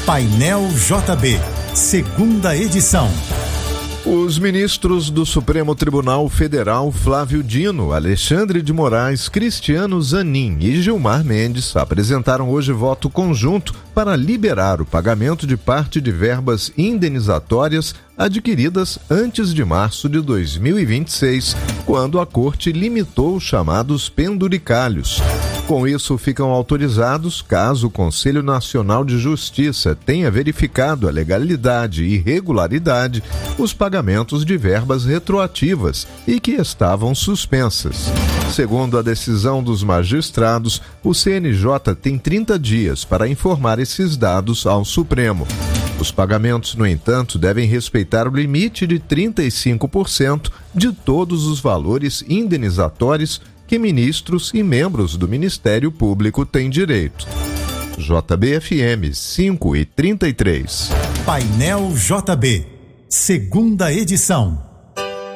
Painel JB, segunda edição. Os ministros do Supremo Tribunal Federal Flávio Dino, Alexandre de Moraes, Cristiano Zanin e Gilmar Mendes apresentaram hoje voto conjunto para liberar o pagamento de parte de verbas indenizatórias adquiridas antes de março de 2026, quando a Corte limitou os chamados penduricalhos. Com isso, ficam autorizados, caso o Conselho Nacional de Justiça tenha verificado a legalidade e regularidade, os pagamentos de verbas retroativas e que estavam suspensas. Segundo a decisão dos magistrados, o CNJ tem 30 dias para informar esses dados ao Supremo. Os pagamentos, no entanto, devem respeitar o limite de 35% de todos os valores indenizatórios que ministros e membros do Ministério Público têm direito. JB-FM 5:33. Painel JB, segunda edição.